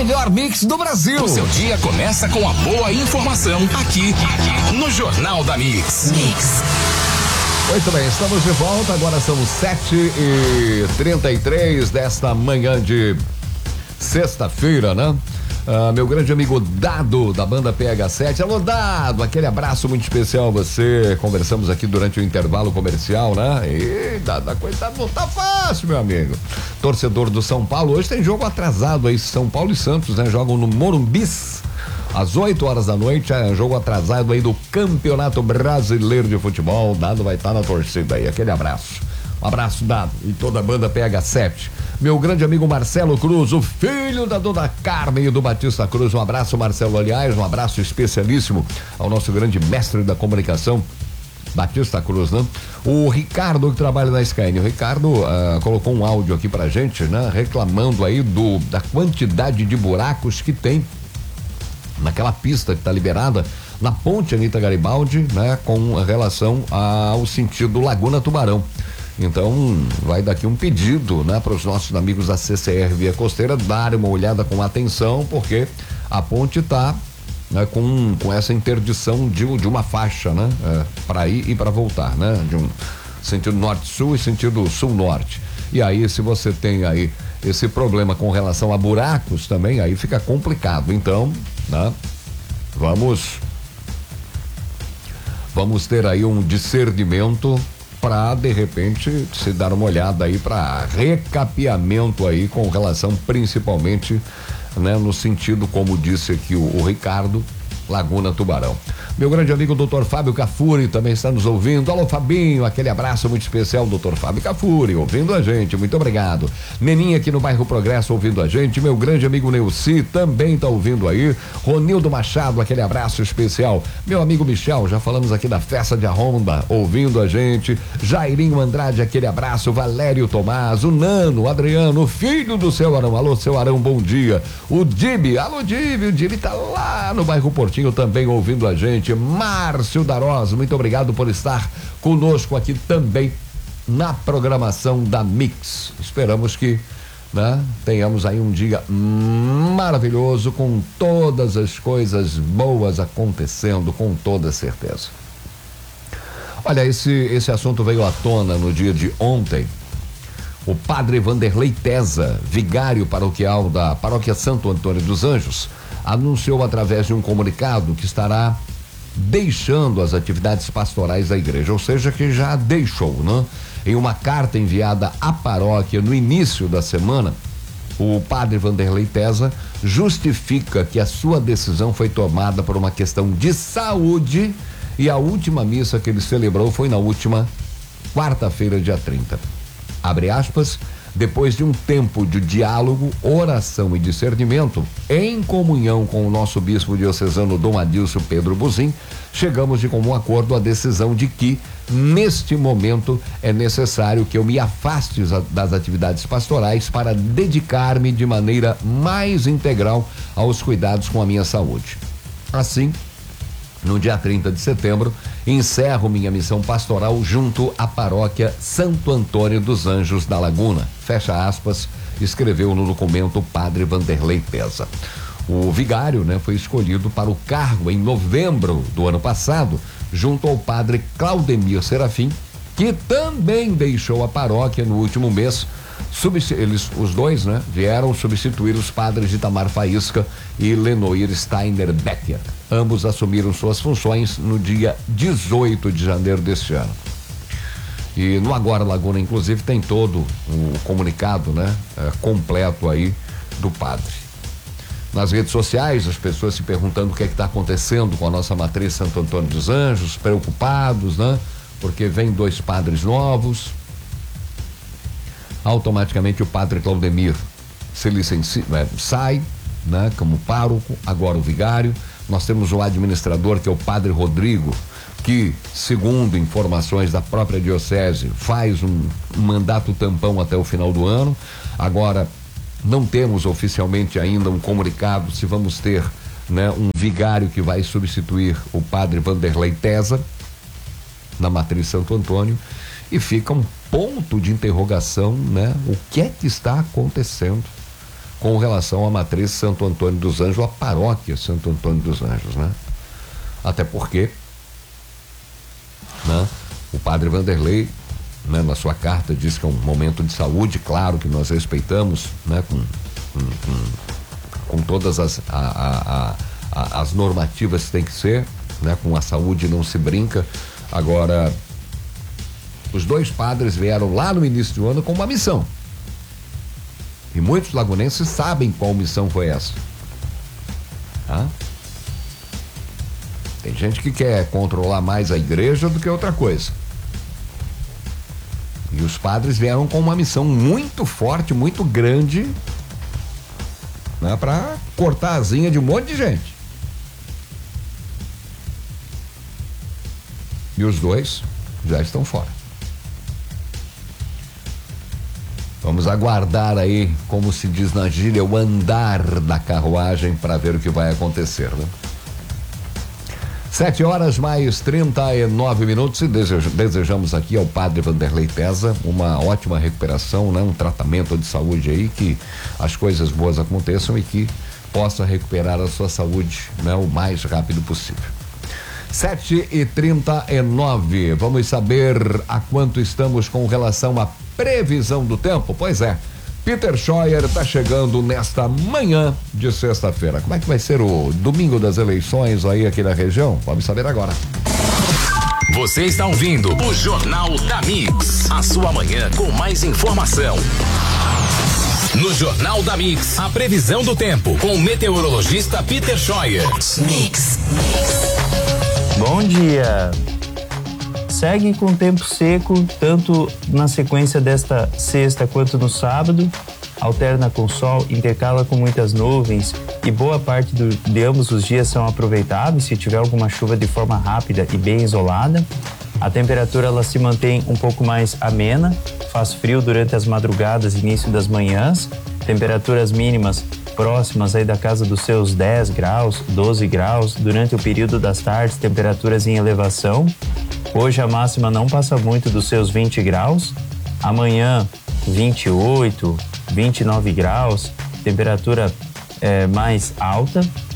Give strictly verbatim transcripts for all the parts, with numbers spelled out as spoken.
melhor mix do Brasil. O seu dia começa com a boa informação aqui no Jornal da Mix. Mix. Muito bem, estamos de volta, agora são sete e trinta e três desta manhã de sexta-feira, né? Ah, meu grande amigo Dado, da banda P H sete. Alô, Dado, aquele abraço muito especial a você. Conversamos aqui durante o intervalo comercial, né? E Dado, a coisa não tá fácil, meu amigo. Torcedor do São Paulo, hoje tem jogo atrasado aí, São Paulo e Santos, né? Jogam no Morumbis, às oito horas da noite, é jogo atrasado aí do Campeonato Brasileiro de Futebol. Dado vai estar na torcida aí, aquele abraço. Um abraço, Dado, e toda a banda P H sete. Meu grande amigo Marcelo Cruz, o filho da dona Carmen e do Batista Cruz. Um abraço, Marcelo, aliás, um abraço especialíssimo ao nosso grande mestre da comunicação, Batista Cruz, né? O Ricardo, que trabalha na S K N. O Ricardo uh, colocou um áudio aqui pra gente, né? Reclamando aí do, da quantidade de buracos que tem naquela pista que tá liberada na ponte Anita Garibaldi, né? Com relação ao sentido Laguna Tubarão. Então, vai daqui um pedido, né, para os nossos amigos da C C R Via Costeira darem uma olhada com atenção, porque a ponte está, né, com, com essa interdição de, de uma faixa, né, é, para ir e para voltar, né, de um sentido norte-sul e sentido sul-norte. E aí, se você tem aí esse problema com relação a buracos também, aí fica complicado. Então, né, vamos, vamos ter aí um discernimento para de repente se dar uma olhada aí para recapeamento aí com relação principalmente, né, no sentido, como disse aqui o, o Ricardo, Laguna Tubarão. Meu grande amigo doutor Fábio Cafuri também está nos ouvindo. Alô, Fabinho, aquele abraço muito especial, doutor Fábio Cafuri, ouvindo a gente, muito obrigado. Neninha aqui no bairro Progresso ouvindo a gente, meu grande amigo Neuci também está ouvindo aí. Ronildo Machado, aquele abraço especial. Meu amigo Michel, já falamos aqui da festa de Arromba, ouvindo a gente. Jairinho Andrade, aquele abraço. Valério Tomás, o Nano, o Adriano, o filho do seu Arão. Alô, seu Arão, bom dia. O Dibi, alô Dibi, o Dibi tá lá no bairro Portinho também ouvindo a gente. Márcio Darós, muito obrigado por estar conosco aqui também na programação da Mix. Esperamos que, né, tenhamos aí um dia maravilhoso com todas as coisas boas acontecendo, com toda certeza. Olha, esse, esse assunto veio à tona no dia de ontem. O padre Vanderlei Tesa, vigário paroquial da Paróquia Santo Antônio dos Anjos, anunciou através de um comunicado que estará deixando as atividades pastorais da igreja, ou seja, que já deixou, né? Em uma carta enviada à paróquia no início da semana, o padre Vanderlei Tesa justifica que a sua decisão foi tomada por uma questão de saúde e a última missa que ele celebrou foi na última quarta-feira, dia trinta. Abre aspas, depois de um tempo de diálogo, oração e discernimento, em comunhão com o nosso bispo diocesano Dom Adilson Pedro Buzim, chegamos de comum acordo à decisão de que, neste momento, é necessário que eu me afaste das atividades pastorais para dedicar-me de maneira mais integral aos cuidados com a minha saúde. Assim, no dia trinta de setembro, encerro minha missão pastoral junto à paróquia Santo Antônio dos Anjos da Laguna. Fecha aspas, escreveu no documento o padre Vanderlei Tesa. O vigário, né, foi escolhido para o cargo em novembro do ano passado, junto ao padre Claudemir Serafim, que também deixou a paróquia no último mês. Substi- eles, os dois, né, vieram substituir os padres Itamar Faísca e Lenoir Steiner Becker. Ambos assumiram suas funções no dia dezoito de janeiro deste ano. E no Agora Laguna, inclusive, tem todo o comunicado, né, é, completo aí do padre. Nas redes sociais, as pessoas se perguntando o que é que está acontecendo com a nossa matriz Santo Antônio dos Anjos, preocupados, né, porque vem dois padres novos. Automaticamente o padre Claudemir se licencia, é, sai, né, como pároco, agora o vigário. Nós temos o administrador, que é o padre Rodrigo, que, segundo informações da própria diocese, faz um, um mandato tampão até o final do ano. Agora, não temos oficialmente ainda um comunicado se vamos ter, né, um vigário que vai substituir o padre Vanderlei Tesa na matriz Santo Antônio, e fica um ponto de interrogação, né? O que é que está acontecendo com relação à matriz Santo Antônio dos Anjos, a paróquia Santo Antônio dos Anjos, né? Até porque, né, o padre Vanderlei, né, na sua carta diz que é um momento de saúde, claro que nós respeitamos, né, com, com, com, com todas as, a, a, a, as normativas que tem que ser, né, com a saúde não se brinca. Agora, os dois padres vieram lá no início do ano com uma missão. E muitos lagunenses sabem qual missão foi essa. Tá? Tem gente que quer controlar mais a igreja do que outra coisa. E os padres vieram com uma missão muito forte, muito grande, né, para cortar a asinha de um monte de gente. E os dois já estão fora. Vamos aguardar aí, como se diz na gíria, o andar da carruagem para ver o que vai acontecer, né? Sete horas mais trinta e nove minutos e desejo, desejamos aqui ao padre Vanderlei Pesa uma ótima recuperação, né? Um tratamento de saúde aí, que as coisas boas aconteçam e que possa recuperar a sua saúde, né, o mais rápido possível. Sete e trinta e nove, vamos saber a quanto estamos com relação à previsão do tempo? Pois é, Peter Scheuer está chegando nesta manhã de sexta-feira. Como é que vai ser o domingo das eleições aí aqui na região? Vamos saber agora. Você está ouvindo o Jornal da Mix, a sua manhã com mais informação. No Jornal da Mix, a previsão do tempo com o meteorologista Peter Scheuer. Mix. Bom dia. Segue com tempo seco, tanto na sequência desta sexta quanto no sábado. Alterna com sol, intercala com muitas nuvens e boa parte do, de ambos os dias são aproveitáveis se tiver alguma chuva de forma rápida e bem isolada. A temperatura ela se mantém um pouco mais amena, faz frio durante as madrugadas e início das manhãs. Temperaturas mínimas próximas aí da casa dos seus dez graus, doze graus. Durante o período das tardes, temperaturas em elevação. Hoje a máxima não passa muito dos seus vinte graus. Amanhã, vinte e oito, vinte e nove graus, temperatura é, mais alta.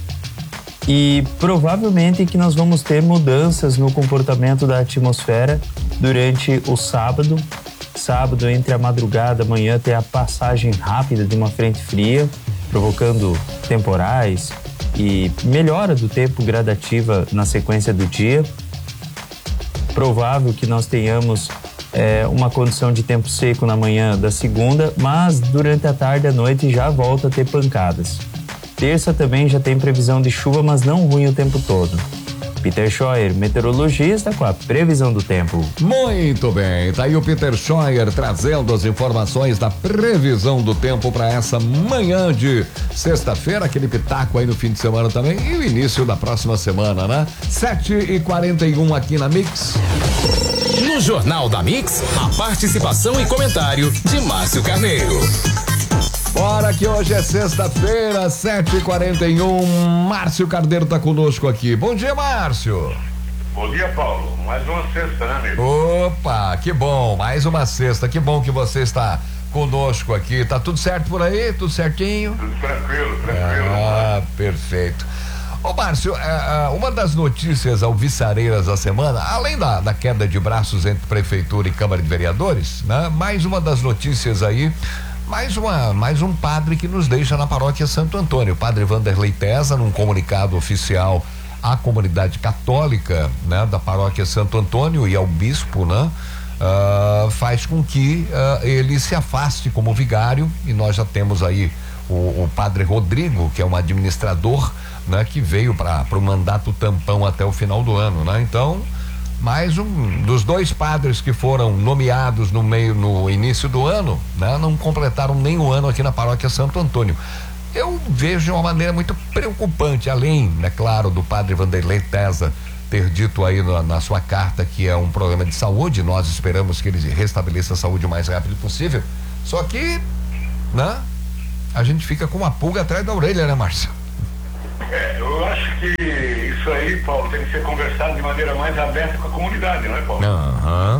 E provavelmente que nós vamos ter mudanças no comportamento da atmosfera durante o sábado. Sábado, entre a madrugada e amanhã, tem a passagem rápida de uma frente fria, provocando temporais e melhora do tempo gradativa na sequência do dia. Provável que nós tenhamos é, uma condição de tempo seco na manhã da segunda, mas durante a tarde e a noite já volta a ter pancadas. Terça também já tem previsão de chuva, mas não ruim o tempo todo. Peter Scheuer, meteorologista, com a previsão do tempo. Muito bem, tá aí o Peter Scheuer trazendo as informações da previsão do tempo para essa manhã de sexta-feira, aquele pitaco aí no fim de semana também e o início da próxima semana, né? Sete e quarenta e um aqui na Mix. No Jornal da Mix, a participação e comentário de Márcio Carneiro. Bora que hoje é sexta-feira, sete e quarenta e um. Márcio Carneiro tá conosco aqui. Bom dia, Márcio. Bom dia, Paulo. Mais uma sexta, né, amigo? Opa, que bom, mais uma sexta. Que bom que você está conosco aqui. Tá tudo certo por aí? Tudo certinho? Tudo tranquilo, tranquilo. Ah, perfeito. Ô, Márcio, uma das notícias alvissareiras da semana, além da, da queda de braços entre Prefeitura e Câmara de Vereadores, né? Mais uma das notícias aí, mais uma, mais um padre que nos deixa na paróquia Santo Antônio. O padre Vanderlei Pesa, num comunicado oficial à comunidade católica, né, da paróquia Santo Antônio e ao bispo, né, uh, faz com que uh, ele se afaste como vigário, e nós já temos aí o, o padre Rodrigo, que é um administrador, né, que veio para o mandato tampão até o final do ano, né? Então, mais um dos dois padres que foram nomeados no meio, no início do ano, né, não completaram nem o ano aqui na paróquia Santo Antônio. Eu vejo de uma maneira muito preocupante, além, é claro, do padre Vanderlei Pesa ter dito aí na, na sua carta que é um problema de saúde. Nós esperamos que ele restabeleça a saúde o mais rápido possível. Só que, né, a gente fica com uma pulga atrás da orelha, né, Márcio? É, eu acho que isso aí, Paulo, tem que ser conversado de maneira mais aberta com a comunidade, não é, Paulo? Aham. Uhum.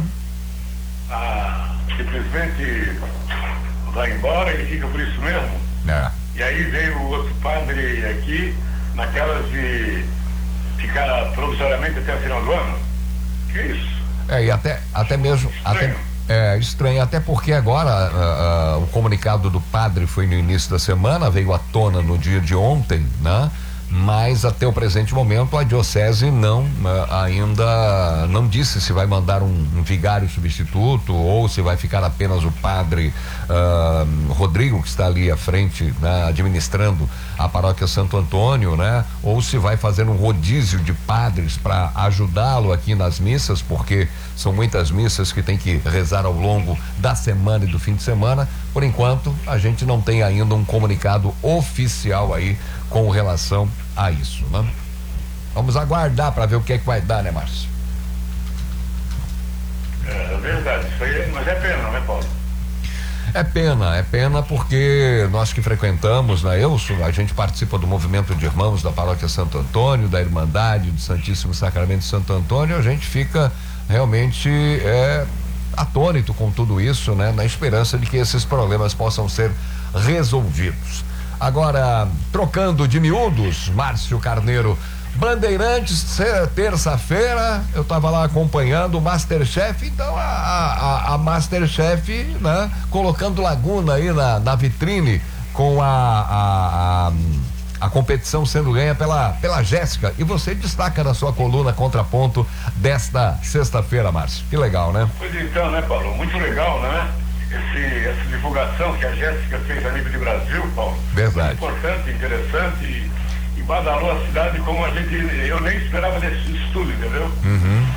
Ah, simplesmente vai embora e fica por isso mesmo. É. E aí veio o outro padre aqui, naquelas de ficar provisoriamente até o final do ano. Que isso? É, e até, até mesmo... Até, é estranho, até porque agora uh, uh, o comunicado do padre foi no início da semana, veio à tona no dia de ontem, né? Mas até o presente momento a diocese não uh, ainda não disse se vai mandar um, um vigário substituto ou se vai ficar apenas o padre uh, Rodrigo, que está ali à frente, né, administrando a paróquia Santo Antônio, né? Ou se vai fazer um rodízio de padres para ajudá-lo aqui nas missas, porque são muitas missas que tem que rezar ao longo da semana e do fim de semana. Por enquanto, a gente não tem ainda um comunicado oficial aí com relação a isso, né? Vamos aguardar para ver o que é que vai dar, né, Márcio? É verdade, isso aí, mas é pena, né, Paulo? É pena, é pena porque nós que frequentamos, né? Eu, a gente participa do movimento de irmãos da paróquia Santo Antônio, da Irmandade do Santíssimo Sacramento de Santo Antônio, a gente fica realmente é, atônito com tudo isso, né? Na esperança de que esses problemas possam ser resolvidos. Agora, trocando de miúdos, Márcio Carneiro, Bandeirantes, terça-feira, eu estava lá acompanhando o Masterchef, então a, a, a Masterchef, né? Colocando Laguna aí na, na vitrine com a, a, a, a competição sendo ganha pela, pela Jéssica, e você destaca na sua coluna Contraponto desta sexta-feira, Márcio. Que legal, né? Pois então, né, Paulo? Muito legal, né? Esse, essa divulgação que a Jéssica fez a nível de Brasil, Paulo. Verdade. Importante, interessante e, e badalou a cidade como a gente, eu nem esperava desse estudo, entendeu? Uhum.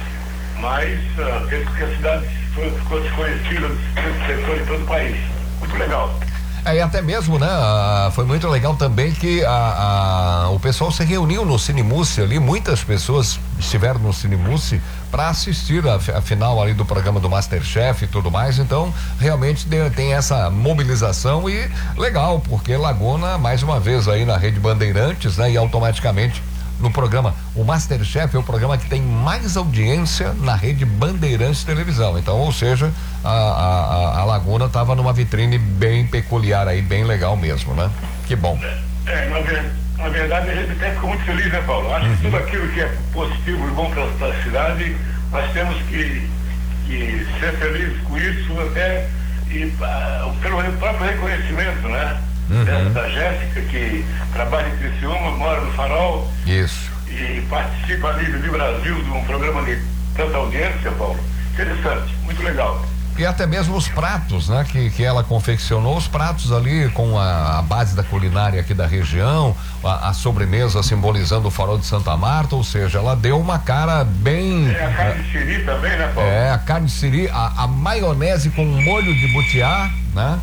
Mas uh, fez com que a cidade foi, ficou desconhecida nesse setor em todo o país. Muito legal. É, e até mesmo, né? Ah, foi muito legal também que a, a, o pessoal se reuniu no Cinemusse ali, muitas pessoas estiveram no Cinemusse para assistir a, a final ali do programa do Masterchef e tudo mais, então realmente de, tem essa mobilização e legal, porque Laguna mais uma vez aí na Rede Bandeirantes, né? E automaticamente no programa, o Masterchef é o programa que tem mais audiência na Rede Bandeirantes Televisão, então, ou seja, a, a, a Laguna estava numa vitrine bem peculiar aí, bem legal mesmo, né? Que bom. É, na, ver, na verdade a gente até ficou muito feliz, né, Paulo? Acho uhum. que tudo aquilo que é positivo e bom para a cidade, nós temos que, que ser felizes com isso até e, uh, pelo próprio reconhecimento, né? Uhum. Da, da Jéssica, que trabalha em Criciúma, mora no Farol. Isso. E participa a nível de Brasil de um programa de tanta audiência, Paulo. Interessante, muito legal. E até mesmo os pratos, né? Que, que ela confeccionou, os pratos ali com a, a base da culinária aqui da região, a, a sobremesa simbolizando o Farol de Santa Marta, ou seja, ela deu uma cara bem... É a carne de siri também, né, Paulo? É, a carne de siri, a, a maionese com molho de butiá, né?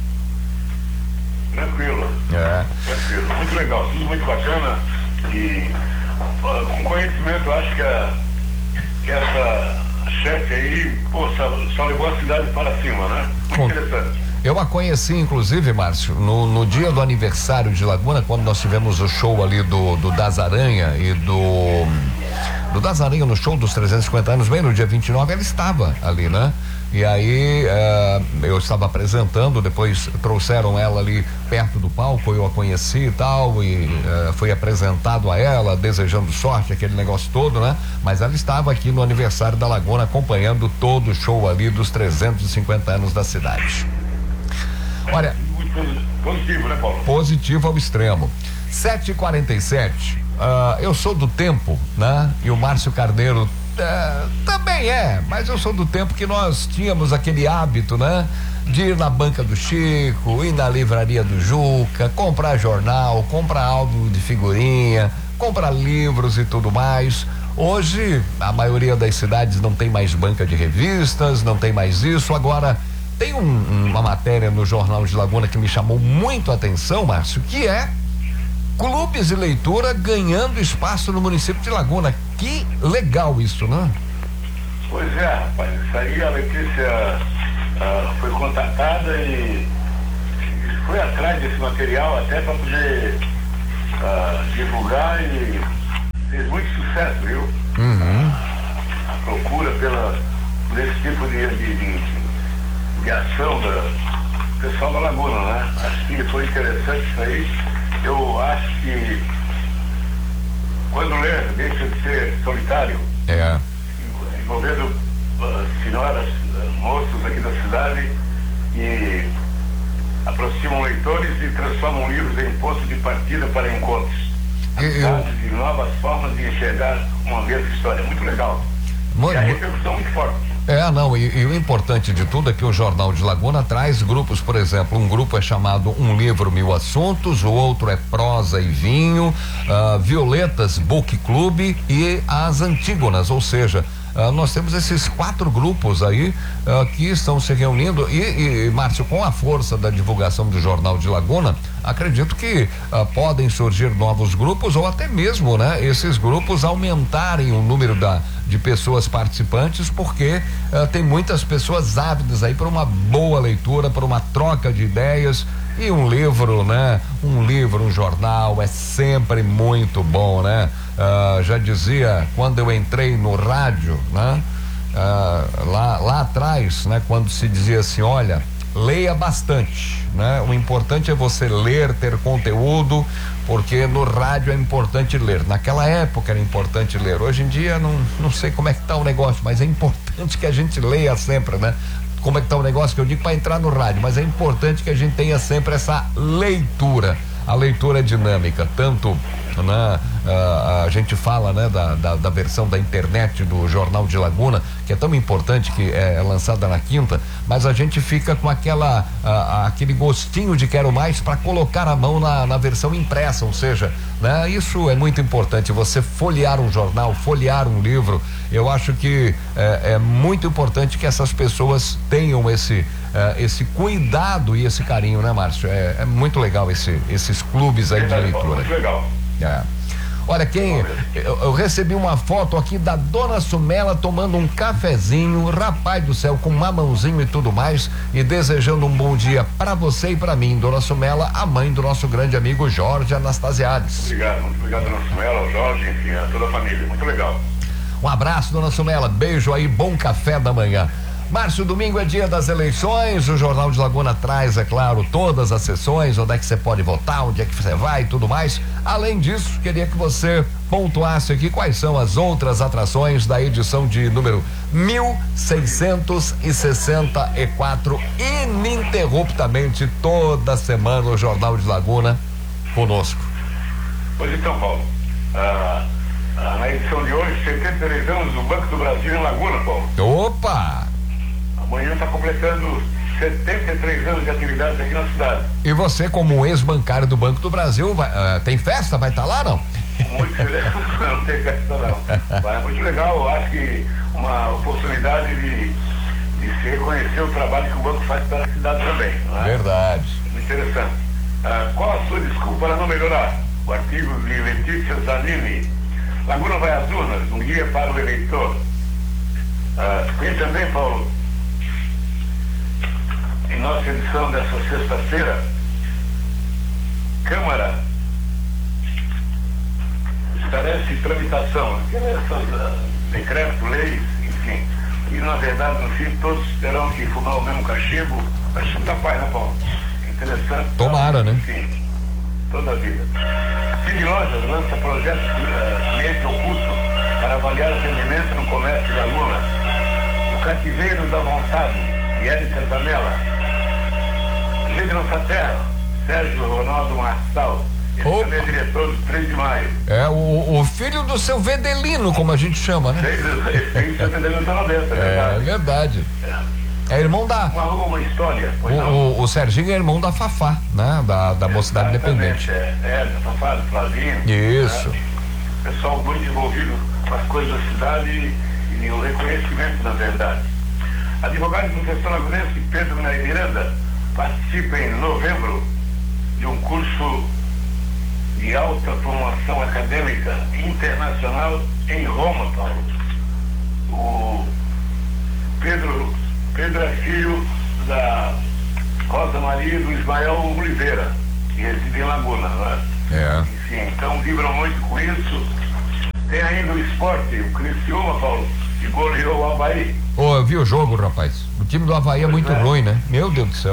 Tranquilo. É. Tranquilo. Muito legal, tudo muito bacana e uh, com conhecimento, eu acho que, a, que essa chefe aí, pô, só, só levou a cidade para cima, né? Muito com... interessante. Eu a conheci, inclusive, Márcio, no, no dia do aniversário de Laguna, quando nós tivemos o show ali do, do Das Aranha e do do Das Aranha no show dos trezentos e cinquenta anos, bem no dia vinte e nove, ela estava ali, né? E aí uh, eu estava apresentando, depois trouxeram ela ali perto do palco, eu a conheci e tal, e uh, fui apresentado a ela, desejando sorte, aquele negócio todo, né? Mas ela estava aqui no aniversário da Laguna, acompanhando todo o show ali dos trezentos e cinquenta anos da cidade. Olha, muito positivo, né, Paulo? Positivo ao extremo. sete e quarenta e sete, uh, eu sou do tempo, né? E o Márcio Carneiro Uh, também é, mas eu sou do tempo que nós tínhamos aquele hábito, né? De ir na banca do Chico, ir na livraria do Juca, comprar jornal, comprar álbum de figurinha, comprar livros e tudo mais. Hoje, a maioria das cidades não tem mais banca de revistas, não tem mais isso. Agora, tem um, uma matéria no Jornal de Laguna que me chamou muito a atenção, Márcio, que é clubes de leitura ganhando espaço no município de Laguna. Que legal isso, né? Pois é, rapaz, isso aí a Letícia uh, foi contatada e foi atrás desse material até para poder uh, divulgar e fez muito sucesso, viu? Uhum. A procura pela, por esse tipo de, de, de, de ação da, pessoal da Laguna, né? Acho que foi interessante isso aí. Eu acho que quando ler, deixa de ser solitário. É. Envolvendo uh, senhoras, uh, moços aqui da cidade que aproximam leitores e transformam livros em ponto de partida para encontros. Eu... E novas formas de enxergar uma mesma história. Muito legal. Muito, e a repercussão muito forte. É, não, e, e o importante de tudo é que o Jornal de Laguna traz grupos, por exemplo, um grupo é chamado Um Livro Mil Assuntos, o outro é Prosa e Vinho, uh, Violetas Book Club e as Antígonas, ou seja, Uh, nós temos esses quatro grupos aí uh, que estão se reunindo e, e, Márcio, com a força da divulgação do Jornal de Laguna, acredito que uh, podem surgir novos grupos ou até mesmo, né, esses grupos aumentarem o número da, de pessoas participantes, porque uh, tem muitas pessoas ávidas aí por uma boa leitura, por uma troca de ideias. E um livro, né? Um livro, um jornal é sempre muito bom, né? Uh, já dizia quando eu entrei no rádio, né? Uh, lá, lá atrás, né? Quando se dizia assim, olha, leia bastante, né? O importante é você ler, ter conteúdo, porque no rádio é importante ler. Naquela época era importante ler. Hoje em dia não, não sei como é que tá o negócio, mas é importante que a gente leia sempre, né? Como é que tá o negócio que eu digo para entrar no rádio, mas é importante que a gente tenha sempre essa leitura. A leitura é dinâmica, tanto né, a, a gente fala, né, da, da, da versão da internet do Jornal de Laguna, que é tão importante, que é, é lançada na quinta, mas a gente fica com aquela a, aquele gostinho de quero mais para colocar a mão na, na versão impressa, ou seja, né, isso é muito importante, você folhear um jornal, folhear um livro. Eu acho que é, é muito importante que essas pessoas tenham esse Uh, esse cuidado e esse carinho, né, Márcio? É, é muito legal esse, esses clubes aí de leitura. Muito legal. É. Olha, quem eu, eu recebi uma foto aqui da Dona Sumela tomando um cafezinho, rapaz do céu, com mamãozinho e tudo mais, e desejando um bom dia para você e para mim, Dona Sumela, a mãe do nosso grande amigo Jorge Anastasiades. Obrigado, muito obrigado, Dona Sumela, Jorge, enfim, a toda a família, muito legal. Um abraço, Dona Sumela, beijo aí, bom café da manhã. Márcio, domingo é dia das eleições, o Jornal de Laguna traz, é claro, todas as sessões, onde é que você pode votar, onde é que você vai e tudo mais. Além disso, queria que você pontuasse aqui quais são as outras atrações da edição de número mil seiscentos e sessenta e quatro, ininterruptamente, toda semana o Jornal de Laguna conosco. Pois então, Paulo, ah, ah, na edição de hoje, setenta e três anos do Banco do Brasil em Laguna, Paulo. Opa! Amanhã está completando setenta e três anos de atividades aqui na cidade. E você, como ex-bancário do Banco do Brasil, vai, uh, tem festa? Vai estar tá lá, não? Muito legal, não tem festa não. Mas é muito legal, eu acho que uma oportunidade de, de se reconhecer o trabalho que o banco faz para a cidade também. Não é? Verdade. Muito interessante. Ah, qual a sua desculpa para não melhorar? O artigo de Letícia Zanini. Laguna vai às urnas, um guia para o eleitor. Ah, tem também, Paulo, em nossa edição dessa sexta-feira, Câmara estarece tramitação, essas uh, decretos, leis, enfim, e na verdade, no fim, todos terão que fumar o mesmo cachimbo. Acho que tá paz, né, Paulo? Interessante. Tomara, né? Enfim, toda a vida. Cine Lojas lança projeto de uh, cliente oculto para avaliar o rendimento no comércio da Luna. O Cativeiro da Vontade, de Érica Zanella. Gente Nossa Terra, Sérgio Ronaldo Marçal, ele Opa. também é diretor do três de maio. É o, o filho do seu Vedelino, como a gente chama, né? Tem seu Vedelino tá na dentro, é verdade. verdade. É, é irmão da. Uma, uma história. O, o, o Serginho é irmão da Fafá, né? Da, da Mocidade Independente. É, é, da Fafá, do Flavinho. Isso. Né? Pessoal muito envolvido com as coisas da cidade e, e o reconhecimento, na verdade. Advogado e professor lagunense Pedro Miranda participa em novembro de um curso de alta promoção acadêmica internacional em Roma, Paulo. O Pedro, Pedro é filho da Rosa Maria e do Ismael Oliveira, que reside em Laguna, não é? É. Enfim, então vibram muito com isso. Tem ainda o esporte, o Criciúma, Paulo, que goleou o Avaí. Ô, eu vi o jogo, rapaz. O time do Avaí é muito é. ruim, né? Meu Deus do céu.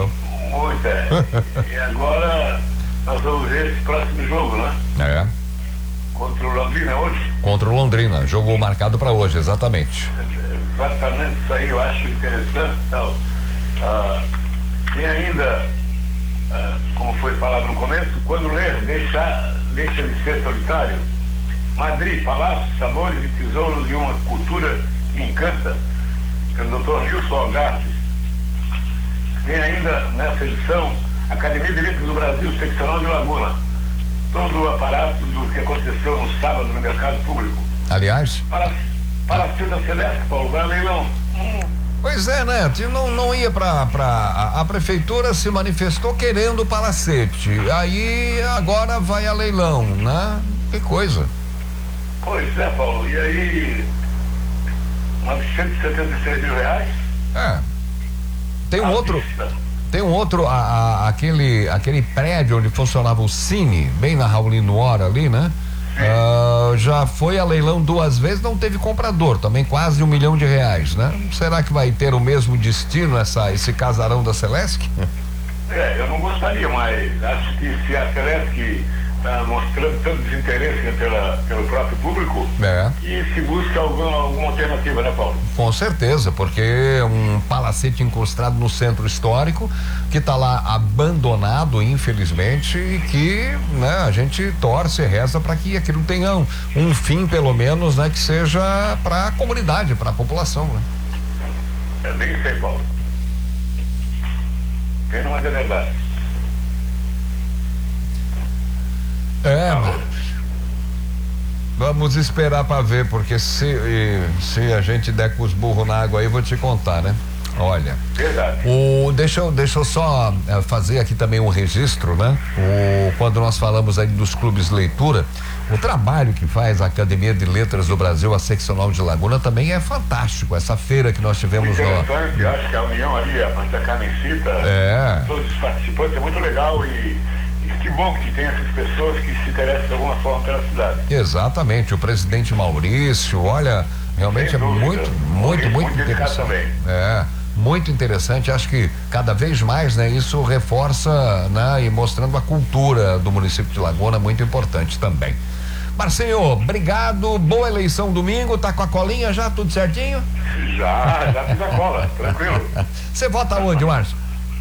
Muito, é. E agora nós vamos ver esse próximo jogo, né? É. Contra o Londrina hoje. Contra o Londrina, jogo marcado para hoje, exatamente. Exatamente, isso aí eu acho interessante. Então, ah, tem ainda, ah, como foi falado no começo, quando ler, deixa, deixa de ser solitário. Madrid, palácios, sabores e tesouros de uma cultura que encanta, pelo doutor Nilson Algarve. Tem ainda nessa edição Academia de Letras do Brasil, seccional de Laguna. Todo o aparato do que aconteceu no sábado no mercado público. Aliás. Para, para a Cida Celeste, Paulo, vai leilão. Hum. Pois é, né? Não, não ia pra. pra a, a prefeitura se manifestou querendo o palacete. Aí agora vai a leilão, né? Que coisa. Pois é, Paulo. E aí. novecentos e setenta e seis mil reais? É. Tem um outro. Tem um outro, a, a, aquele, aquele prédio onde funcionava o Cine, bem na Raulino Hora ali, né? Uh, já foi a leilão duas vezes, não teve comprador, também quase um milhão de reais, né? Será que vai ter o mesmo destino essa, esse casarão da Celesc? É, eu não gostaria, mas acho que se a Celesc está mostrando tanto desinteresse pela, pelo próprio público, é. E se busca alguma, alguma alternativa, né, Paulo? Com certeza, porque é um palacete encostado no centro histórico que está lá abandonado, infelizmente, e que, né, a gente torce e reza para que aquilo tenha um, um fim, pelo menos, né, que seja para a comunidade, para a população, né? Eu nem sei, Paulo. Quem não é de verdade. É, mas vamos esperar para ver, porque se, se a gente der com os burros na água aí, vou te contar, né? Olha, verdade. O, deixa, eu, deixa eu só é, fazer aqui também um registro, né? O, quando nós falamos aí dos clubes de leitura, o trabalho que faz a Academia de Letras do Brasil, a seccional de Laguna, também é fantástico. Essa feira que nós tivemos no. Interessante, no... acho que a união ali, a Panta Carmencita, é. Todos os participantes, é muito legal e. Que bom que tem essas pessoas que se interessam de alguma forma pela cidade. Exatamente, o presidente Maurício, olha, realmente é muito, muito, muito, muito interessante. Também. É, muito interessante, acho que cada vez mais, né, isso reforça, né, e mostrando a cultura do município de Laguna, muito importante também. Marcinho, obrigado, boa eleição domingo, tá com a colinha já, tudo certinho? Já, já fiz a cola, tranquilo. Você vota onde, Márcio?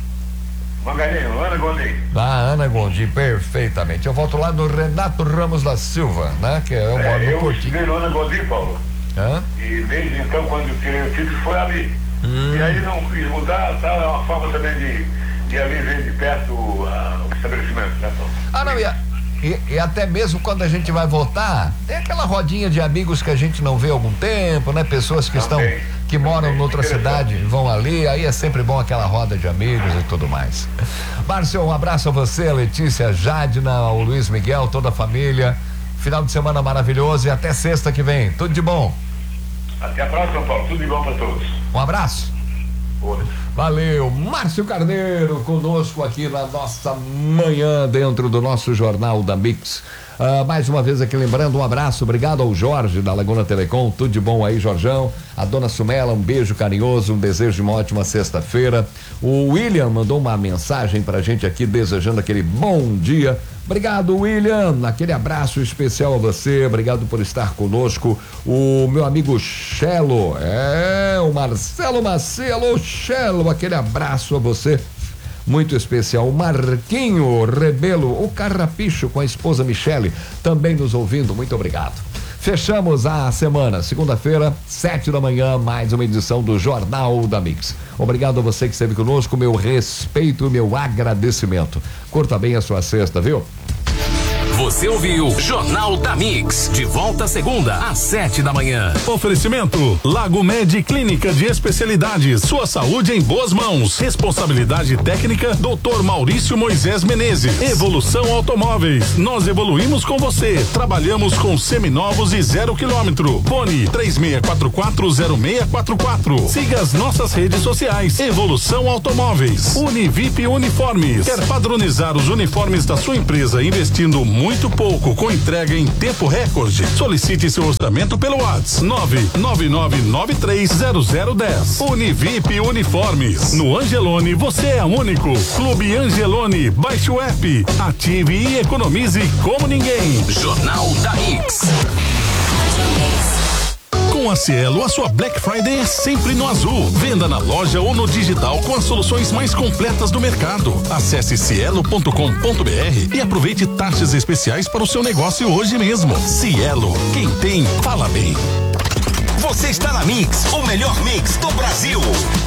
Mangarinho, Ana Gondim. Ah, Ana Gondim, perfeitamente. Eu volto lá no Renato Ramos da Silva, né? Que é o é, moro no Eu Portinho. estudei no Ana Gondim, Paulo. Hã? E desde então, quando eu tirei o título, foi ali. Hum. E aí não quis mudar, tá? É uma forma também de, de ali ver de perto uh, o estabelecimento, né, Paulo? Ah, não, e, e, e até mesmo quando a gente vai votar, tem aquela rodinha de amigos que a gente não vê há algum tempo, né? Pessoas que também. estão... que moram em outra cidade, vão ali, aí é sempre bom aquela roda de amigos e tudo mais. Márcio, um abraço a você, a Letícia, a Jadna, o Luiz Miguel, toda a família. Final de semana maravilhoso e até sexta que vem. Tudo de bom. Até a próxima, Paulo. Tudo de bom para todos. Um abraço. Oi. Valeu, Márcio Carneiro conosco aqui na nossa manhã dentro do nosso Jornal da Mix. Uh, mais uma vez aqui lembrando, um abraço, obrigado ao Jorge da Laguna Telecom, tudo de bom aí, Jorjão. A dona Sumela, um beijo carinhoso, um desejo de uma ótima sexta-feira. O William mandou uma mensagem pra gente aqui desejando aquele bom dia. Obrigado, William, aquele abraço especial a você, obrigado por estar conosco. O meu amigo Chelo, é, o Marcelo Marcelo Chelo, aquele abraço a você. Muito especial, o Marquinho Rebelo, o Carrapicho com a esposa Michele, também nos ouvindo, muito obrigado. Fechamos a semana, segunda-feira, sete da manhã, mais uma edição do Jornal da Mix. Obrigado a você que esteve conosco, meu respeito, meu agradecimento. Curta bem a sua sexta, viu? Você ouviu Jornal da Mix, de volta segunda às sete da manhã. Oferecimento Lago Med Clínica de Especialidades, sua saúde em boas mãos. Responsabilidade técnica doutor Maurício Moisés Menezes. Evolução Automóveis, nós evoluímos com você. Trabalhamos com seminovos e zero quilômetro. Fone três seis quatro quatro zero seis quatro quatro. Siga as nossas redes sociais. Evolução Automóveis. Univip Uniformes. Quer padronizar os uniformes da sua empresa investindo muito muito pouco com entrega em tempo recorde. Solicite seu orçamento pelo WhatsApp nove nove nove nove três zero zero um zero. Univip Uniformes. No Angelone você é único. Clube Angelone. Baixe o app, ative e economize como ninguém. Jornal da Mix. Com a Cielo, a sua Black Friday é sempre no azul. Venda na loja ou no digital com as soluções mais completas do mercado. Acesse cielo ponto com ponto br e aproveite taxas especiais para o seu negócio hoje mesmo. Cielo, quem tem, fala bem. Você está na Mix, o melhor mix do Brasil.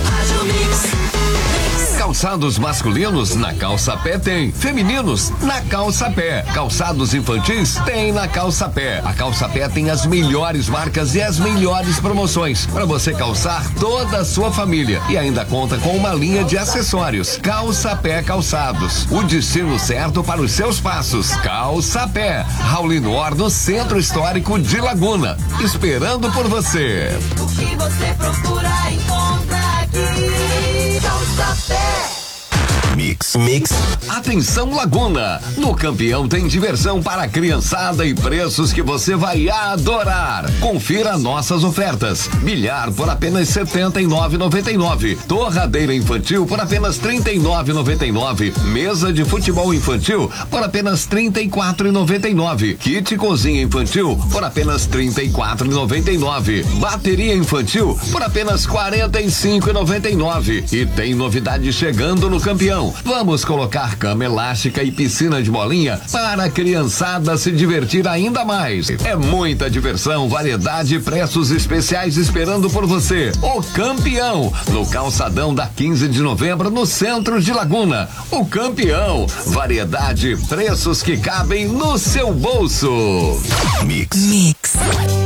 Calçados masculinos na Calça Pé tem. Femininos na Calça Pé. Calçados infantis tem na Calça Pé. A Calça Pé tem as melhores marcas e as melhores promoções para você calçar toda a sua família e ainda conta com uma linha de acessórios. Calça Pé Calçados, o destino certo para os seus passos. Calça Pé, Raulino Or no Centro Histórico de Laguna, esperando por você. O que você procura encontra aqui. Calça Pé. Mix, mix. Atenção Laguna, no Campeão tem diversão para a criançada e preços que você vai adorar. Confira nossas ofertas. Bilhar por apenas setenta e nove reais e noventa e nove centavos. Torradeira infantil por apenas trinta e nove reais e noventa e nove centavos. Mesa de futebol infantil por apenas trinta e quatro reais e noventa e nove centavos. Kit cozinha infantil por apenas trinta e quatro reais e noventa e nove centavos. Bateria infantil por apenas quarenta e cinco reais e noventa e nove centavos. E tem novidade chegando no Campeão. Vamos colocar cama elástica e piscina de bolinha para a criançada se divertir ainda mais. É muita diversão, variedade e preços especiais esperando por você. O Campeão, no calçadão da quinze de novembro, no centro de Laguna. O Campeão, variedade, preços que cabem no seu bolso. Mix. Mix.